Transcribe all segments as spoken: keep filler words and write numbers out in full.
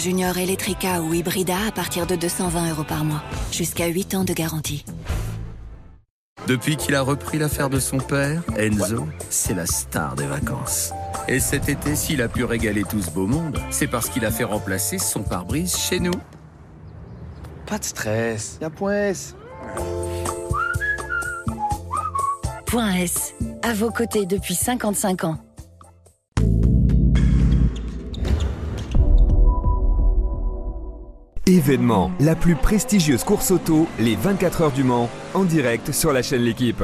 Junior Electrica ou Hybrida à partir de deux cent vingt euros par mois. Jusqu'à huit ans de garantie. Depuis qu'il a repris l'affaire de son père, Enzo, c'est la star des vacances. Et cet été, s'il a pu régaler tout ce beau monde, c'est parce qu'il a fait remplacer son pare-brise chez nous. Pas de stress, y'a Point S. Point S, à vos côtés depuis cinquante-cinq ans. Événement, la plus prestigieuse course auto, les vingt-quatre heures du Mans, en direct sur la chaîne L'Équipe.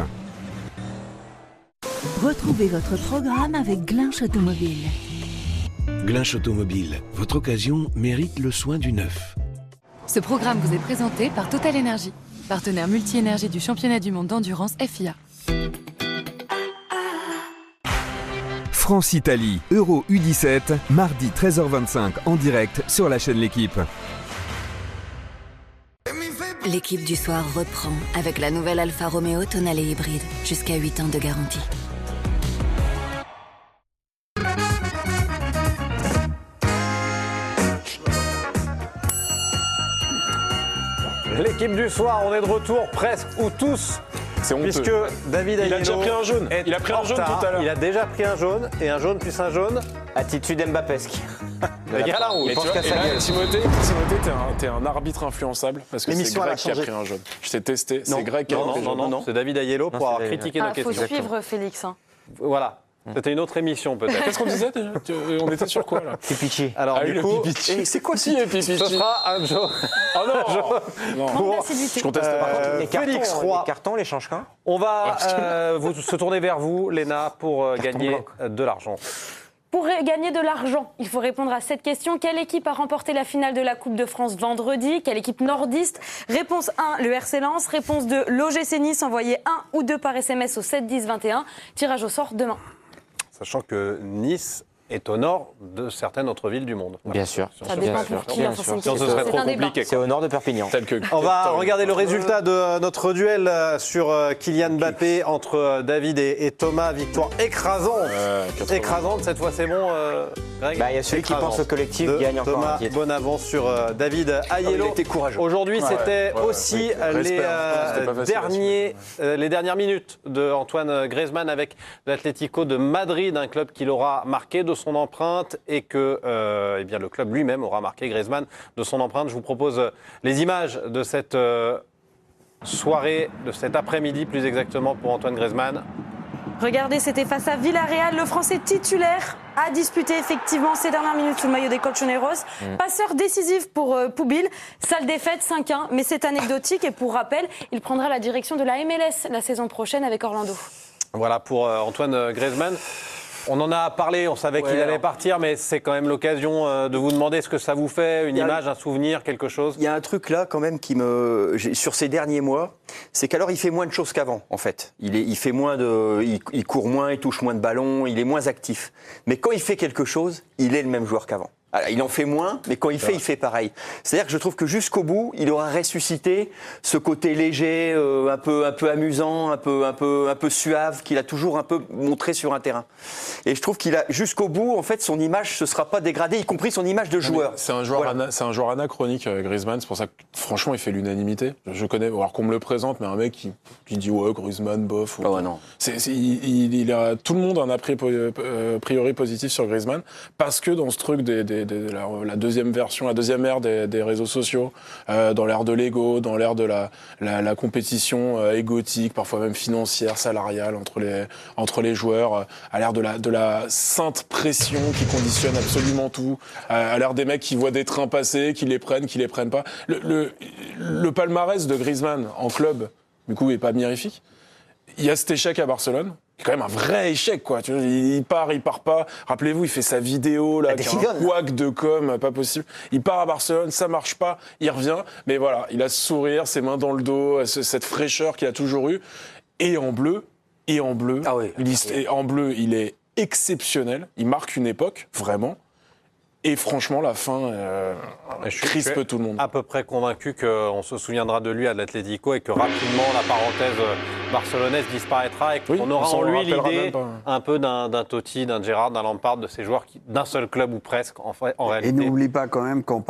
Retrouvez votre programme avec Glinch Automobile. Glinch Automobile, votre occasion mérite le soin du neuf. Ce programme vous est présenté par Total Energy, partenaire multi-énergie du championnat du monde d'endurance F I A. France-Italie, Euro U dix-sept, mardi treize heures vingt-cinq en direct sur la chaîne L'Équipe. L'équipe du soir reprend avec la nouvelle Alfa Romeo Tonale hybride. Jusqu'à huit ans de garantie. L'équipe du soir, on est de retour presque ou tous. C'est honteux. Puisque David Aiello Il a déjà pris un jaune. Il a pris un jaune tout à l'heure. Il a déjà pris un jaune et un jaune plus un jaune. Attitude Mbappesque. Le gars là, on pense qu'à ça. Timothée, Timothée, t'es un, t'es un arbitre influençable parce que c'est Greg qui a pris un jaune. Je t'ai testé. C'est Greg qui a pris un jaune. Non, non, non, c'est David Aiello pour avoir critiqué nos questions. Il faut suivre Félix. Hein. Voilà. C'était une autre émission peut-être. Qu'est-ce qu'on disait déjà? On était sur quoi là? Pipichi. Alors ah, du oui, coup, et c'est quoi si Pipichi? Ce sera un jaune. Oh non, non. Pour, je conteste pas. Euh, les cartons, Félix Roy. Les cartons, les change quand? On va euh, vous, se tourner vers vous, Léna, pour euh, gagner blanc. de l'argent. Pour gagner de l'argent, il faut répondre à cette question. Quelle équipe a remporté la finale de la Coupe de France vendredi? Quelle équipe nordiste? Réponse un, le R C Lens. Réponse deux, l'O G C Nice. Envoyez un ou deux par S M S au sept dix vingt et un. Tirage au sort demain. Sachant que Nice est au nord de certaines autres villes du monde. Bien sûr. Ça dépend pour qui. Sinon, ce serait trop compliqué. C'est au nord de Perpignan. Que... On va regarder le résultat de notre duel sur Kylian Mbappé entre David et, et Thomas. Victoire écrasante. Euh, écrasante, cette fois c'est bon, euh, Greg. Bah, il y a celui qui pense au collectif qui gagne encore Thomas, un titre. Bonne avance sur euh, David Aiello. Il était courageux. Aujourd'hui, ouais, c'était ouais, aussi ouais, les, euh, facile, derniers, euh, les dernières minutes de Antoine Griezmann avec l'Atlético de Madrid, un club qui l'aura marqué de son empreinte et que euh, eh bien, le club lui-même aura marqué Griezmann de son empreinte. Je vous propose les images de cette euh, soirée, de cet après-midi plus exactement pour Antoine Griezmann. Regardez, c'était face à Villarreal. Le Français titulaire a disputé effectivement ces dernières minutes sous le maillot des Colchoneros. Mmh. Passeur décisif pour euh, Poubil. Sale défaite, cinq un, mais c'est anecdotique. Et pour rappel, il prendra la direction de la M L S la saison prochaine avec Orlando. Voilà pour euh, Antoine Griezmann. On en a parlé, on savait ouais, qu'il allait partir, mais c'est quand même l'occasion euh, de vous demander ce que ça vous fait, une image, un souvenir, quelque chose. Il y a un truc là quand même qui me, sur ces derniers mois, c'est qu'alors il fait moins de choses qu'avant en fait. Il, est, il fait moins de, il, il court moins, il touche moins de ballons, il est moins actif. Mais quand il fait quelque chose, il est le même joueur qu'avant. Alors, il en fait moins, mais quand il fait, il fait pareil. C'est-à-dire que je trouve que jusqu'au bout, il aura ressuscité ce côté léger, euh, un peu, un peu amusant, un peu, un peu, un peu suave qu'il a toujours un peu montré sur un terrain. Et je trouve qu'il a jusqu'au bout, en fait, son image se sera pas dégradée, y compris son image de joueur. C'est un joueur, voilà. ana, c'est un joueur anachronique, Griezmann. C'est pour ça que franchement, il fait l'unanimité. Je connais, alors qu'on me le présente, mais un mec qui, qui dit ouais, Griezmann, bof. Oh, ouais, non. C'est, c'est, il, il a tout le monde a un a priori positif sur Griezmann parce que dans ce truc des, des De la, la deuxième version, la deuxième ère des, des réseaux sociaux, euh, dans l'ère de l'ego, dans l'ère de la, la, la compétition euh, égotique, parfois même financière, salariale entre les, entre les joueurs, euh, à l'ère de la, de la sainte pression qui conditionne absolument tout, euh, à l'ère des mecs qui voient des trains passer, qui les prennent, qui les prennent pas. Le, le, le palmarès de Griezmann en club, du coup, est pas mirifique. Il y a cet échec à Barcelone. C'est quand même un vrai échec, quoi. Tu vois, il part, il part pas. Rappelez-vous, il fait sa vidéo, là, qui est un couac de com, pas possible. Il part à Barcelone, ça marche pas, il revient. Mais voilà, il a ce sourire, ses mains dans le dos, cette fraîcheur qu'il a toujours eue. Et en bleu, et en bleu, ah oui. il, en bleu, il est exceptionnel. Il marque une époque, vraiment. Et franchement, la fin euh, crispe tout le monde. À peu près convaincu qu'on se souviendra de lui à l'Atlético et que rapidement la parenthèse barcelonaise disparaîtra et qu'on oui, aura en lui l'idée un peu d'un, d'un Totti, d'un Gerrard, d'un Lampard, de ces joueurs qui, d'un seul club ou presque en, fait, en réalité. Et n'oublie pas quand même qu'en